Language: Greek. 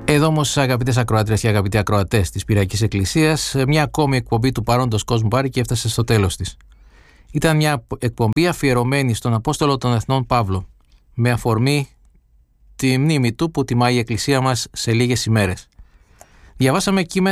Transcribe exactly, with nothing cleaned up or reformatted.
Εδώ όμως, αγαπητές ακροάτριες και αγαπητοί ακροατές της Πυριακής Εκκλησίας, μια ακόμη εκπομπή του παρόντος κόσμου πάρει και έφτασε στο τέλος της. Ήταν μια εκπομπή αφιερωμένη στον Απόστολο των Εθνών Παύλο, με αφορμή τη μνήμη του που τιμάει η Εκκλησία μας σε λίγες ημέρες. Διαβάσαμε κείμενα